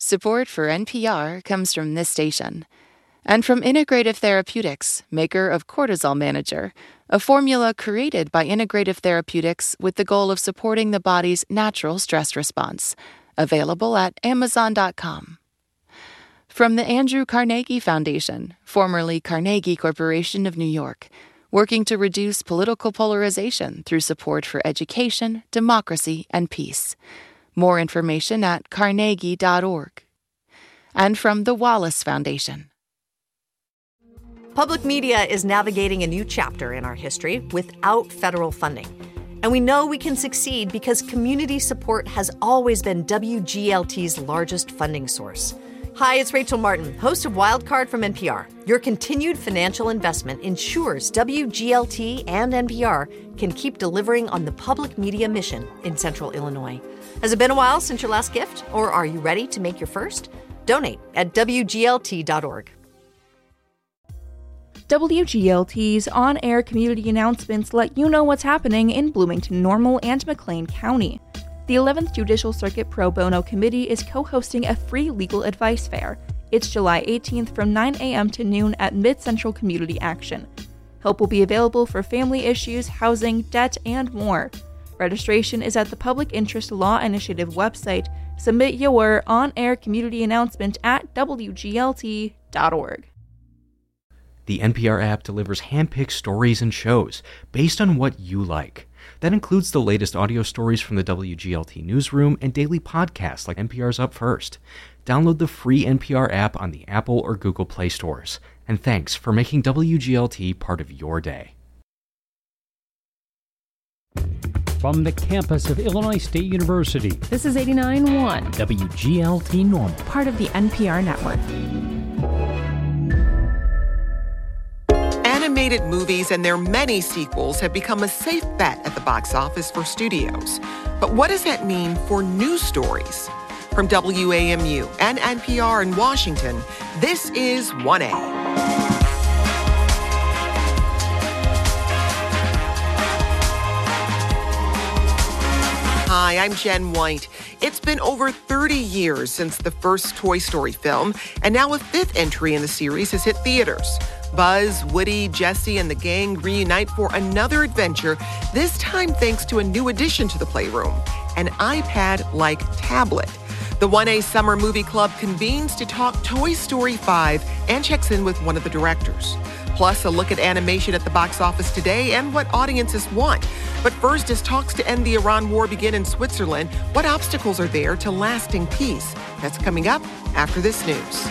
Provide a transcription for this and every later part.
Support for NPR comes from this station and from Integrative Therapeutics, maker of Cortisol Manager, a formula created by Integrative Therapeutics with the goal of supporting the body's natural stress response. Available at Amazon.com. From the Andrew Carnegie Foundation, formerly Carnegie Corporation of New York, working to reduce political polarization through support for education, democracy, and peace. More information at carnegie.org. And from the Wallace Foundation. Public media is navigating a new chapter in our history without federal funding. And we know we can succeed because community support has always been WGLT's largest funding source. Hi, it's Rachel Martin, host of Wildcard from NPR. Your continued financial investment ensures WGLT and NPR can keep delivering on the public media mission in Central Illinois. Has it been a while since your last gift, or are you ready to make your first? Donate at WGLT.org. WGLT's on-air community announcements let you know what's happening in Bloomington Normal and McLean County. The 11th Judicial Circuit Pro Bono Committee is co-hosting a free legal advice fair. It's July 18th from 9 a.m. to noon at Mid-Central Community Action. Help will be available for family issues, housing, debt, and more. Registration is at the Public Interest Law Initiative website. Submit your on-air community announcement at WGLT.org. The NPR app delivers hand-picked stories and shows based on what you like. That includes the latest audio stories from the WGLT newsroom and daily podcasts like NPR's Up First. Download the free NPR app on the Apple or Google Play stores. And thanks for making WGLT part of your day. From the campus of Illinois State University, this is 89.1 WGLT Normal, part of the NPR network. Animated movies and their many sequels have become a safe bet at the box office for studios. But what does that mean for news stories? From WAMU and NPR in Washington, this is 1A. Hi, I'm Jen White. It's been over 30 years since the first Toy Story film, and now a fifth entry in the series has hit theaters. Buzz, Woody, Jessie, and the gang reunite for another adventure, this time thanks to a new addition to the playroom, an iPad-like tablet. The 1A Summer Movie Club convenes to talk Toy Story 5 and checks in with one of the directors. Plus, a look at animation at the box office today and what audiences want. But first, as talks to end the Iran war begin in Switzerland, what obstacles are there to lasting peace? That's coming up after this news.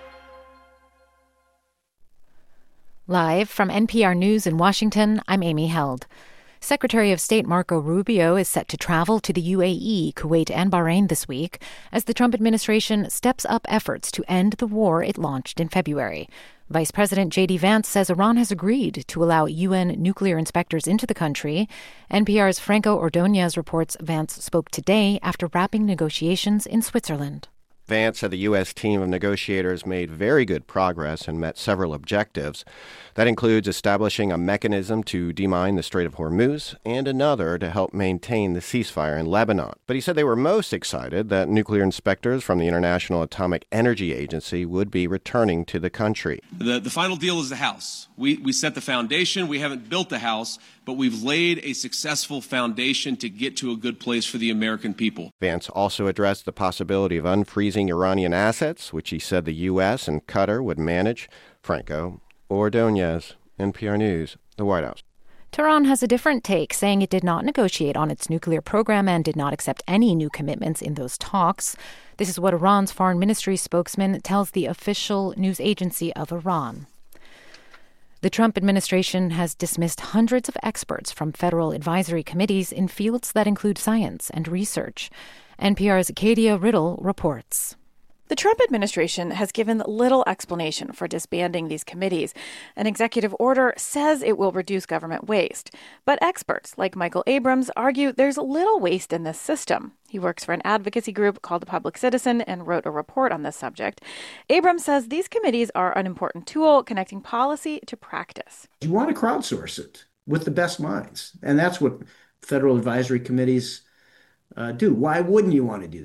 Live from NPR News in Washington, I'm Amy Held. Secretary of State Marco Rubio is set to travel to the UAE, Kuwait, and Bahrain this week as the Trump administration steps up efforts to end the war it launched in February. Vice President J.D. Vance says Iran has agreed to allow UN nuclear inspectors into the country. NPR's Franco Ordonez reports Vance spoke today after wrapping negotiations in Switzerland. Vance said the U.S. team of negotiators made very good progress and met several objectives. That includes establishing a mechanism to demine the Strait of Hormuz and another to help maintain the ceasefire in Lebanon. But he said they were most excited that nuclear inspectors from the International Atomic Energy Agency would be returning to the country. The final deal is the house. We set the foundation. We haven't built the house, but we've laid a successful foundation to get to a good place for the American people. Vance also addressed the possibility of unfreezing Iranian assets, which he said the U.S. and Qatar would manage. Franco Ordonez, NPR News, the White House. Tehran has a different take, saying it did not negotiate on its nuclear program and did not accept any new commitments in those talks. This is what Iran's foreign ministry spokesman tells the official news agency of Iran. The Trump administration has dismissed hundreds of experts from federal advisory committees in fields that include science and research. NPR's Kadia Riddle reports. The Trump administration has given little explanation for disbanding these committees. An executive order says it will reduce government waste. But experts like Michael Abrams argue there's little waste in this system. He works for an advocacy group called The Public Citizen and wrote a report on this subject. Abrams says these committees are an important tool connecting policy to practice. You want to crowdsource it with the best minds. And that's what federal advisory committees do. Why wouldn't you want to do that?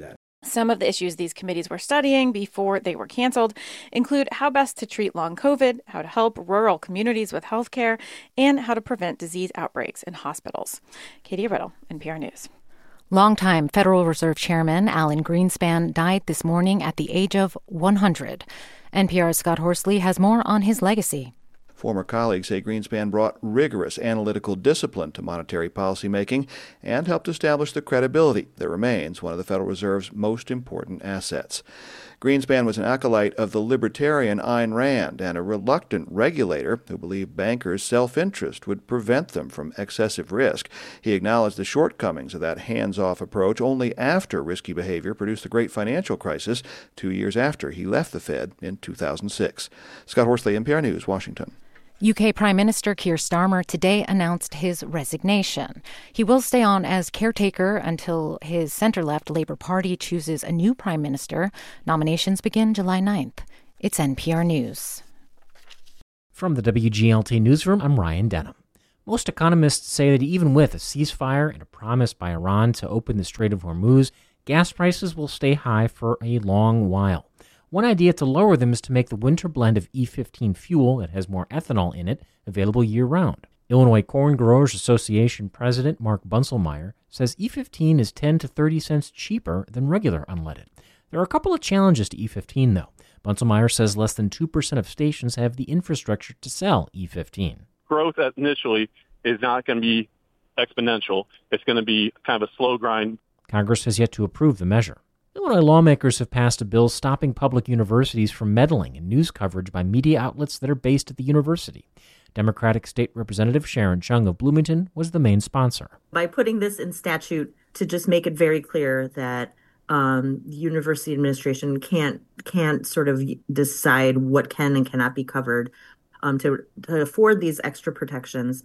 Some of the issues these committees were studying before they were canceled include how best to treat long COVID, how to help rural communities with health care, and how to prevent disease outbreaks in hospitals. Katie Riddle, NPR News. Longtime Federal Reserve Chairman Alan Greenspan died this morning at the age of 100. NPR's Scott Horsley has more on his legacy. Former colleagues say Greenspan brought rigorous analytical discipline to monetary policymaking and helped establish the credibility that remains one of the Federal Reserve's most important assets. Greenspan was an acolyte of the libertarian Ayn Rand and a reluctant regulator who believed bankers' self-interest would prevent them from excessive risk. He acknowledged the shortcomings of that hands-off approach only after risky behavior produced the great financial crisis 2 years after he left the Fed in 2006. Scott Horsley, NPR News, Washington. UK Prime Minister Keir Starmer today announced his resignation. He will stay on as caretaker until his centre-left Labour Party chooses a new prime minister. Nominations begin July 9th. It's NPR News. From the WGLT Newsroom, I'm Ryan Denham. Most economists say that even with a ceasefire and a promise by Iran to open the Strait of Hormuz, gas prices will stay high for a long while. One idea to lower them is to make the winter blend of E15 fuel that has more ethanol in it available year-round. Illinois Corn Growers Association President Mark Bunselmeyer says E15 is 10 to 30 cents cheaper than regular unleaded. There are a couple of challenges to E15, though. Bunselmeyer says less than 2% of stations have the infrastructure to sell E15. Growth initially is not going to be exponential. It's going to be kind of a slow grind. Congress has yet to approve the measure. Illinois lawmakers have passed a bill stopping public universities from meddling in news coverage by media outlets that are based at the university. Democratic State Representative Sharon Chung of Bloomington was the main sponsor. By putting this in statute to just make it very clear that the university administration can't sort of decide what can and cannot be covered, to afford these extra protections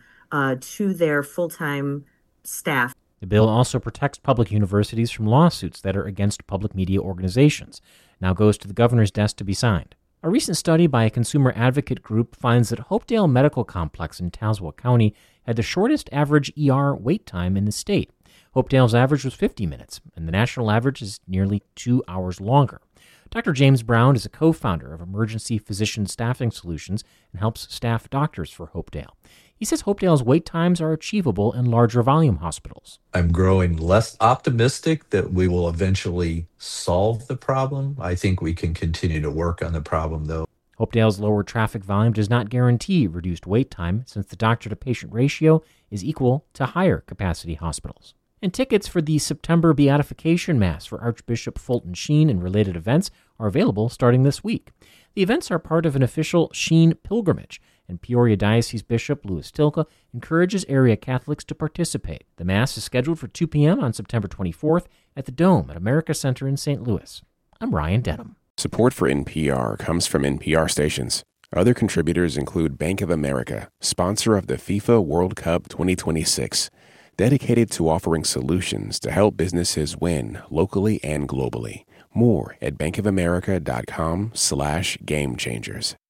to their full-time staff. The bill also protects public universities from lawsuits that are against public media organizations. Now goes to the governor's desk to be signed. A recent study by a consumer advocate group finds that Hopedale Medical Complex in Tazewell County had the shortest average ER wait time in the state. Hopedale's average was 50 minutes, and the national average is nearly 2 hours longer. Dr. James Brown is a co-founder of Emergency Physician Staffing Solutions and helps staff doctors for Hopedale. He says Hopedale's wait times are achievable in larger volume hospitals. I'm growing less optimistic that we will eventually solve the problem. I think we can continue to work on the problem, though. Hopedale's lower traffic volume does not guarantee reduced wait time, since the doctor-to-patient ratio is equal to higher capacity hospitals. And tickets for the September Beatification Mass for Archbishop Fulton Sheen and related events are available starting this week. The events are part of an official Sheen pilgrimage, and Peoria Diocese Bishop Louis Tilka encourages area Catholics to participate. The Mass is scheduled for 2 p.m. on September 24th at the Dome at America Center in St. Louis. I'm Ryan Denham. Support for NPR comes from NPR stations. Other contributors include Bank of America, sponsor of the FIFA World Cup 2026, dedicated to offering solutions to help businesses win locally and globally. More at bankofamerica.com/gamechangers.